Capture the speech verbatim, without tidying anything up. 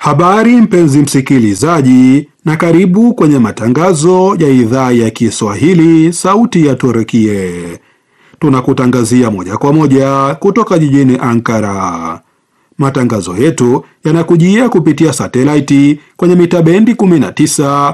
Habari mpenzi msikilizaji, na karibu kwenye matangazo ya idhaa ya Kiswahili sauti ya Turkie. Tunakutangazia moja kwa moja kutoka jijini Ankara. Matangazo yetu yanakujia kupitia satelaiti kwenye mita bendi kumi na tisa